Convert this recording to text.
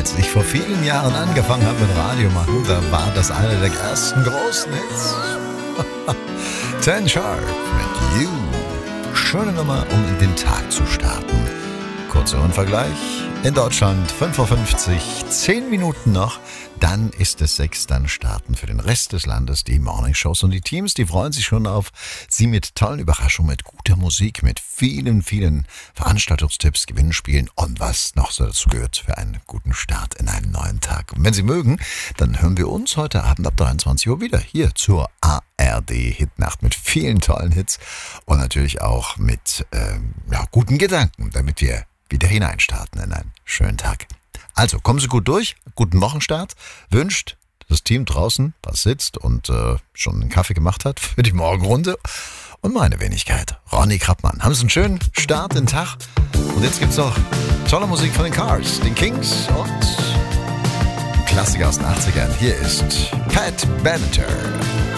Als ich vor vielen Jahren angefangen habe mit Radio machen, da war das einer der ersten großen Hits. 10 Sharp mit You. Schöne Nummer, um in den Tag zu starten. Kurzer Rundvergleich. In Deutschland 5:50 Uhr, 10 Minuten noch. Dann ist es 6, dann starten für den Rest des Landes die Morningshows. Und die Teams, die freuen sich schon auf Sie mit tollen Überraschungen, mit guter Musik, mit vielen, vielen Veranstaltungstipps, Gewinnspielen und was noch so dazu gehört für einen guten Start in einen neuen Tag. Und wenn Sie mögen, dann hören wir uns heute Abend ab 23 Uhr wieder hier zur ARD Hitnacht mit vielen tollen Hits und natürlich auch mit guten Gedanken, damit wir wieder hineinstarten in einen schönen Tag. Also, kommen Sie gut durch, guten Wochenstart, wünscht das Team draußen, was sitzt und schon einen Kaffee gemacht hat für die Morgenrunde und meine Wenigkeit, Ronny Krappmann. Haben Sie einen schönen Start in den Tag und jetzt gibt's noch tolle Musik von den Cars, den Kings und ein Klassiker aus den 80ern. Hier ist Pat Benatar.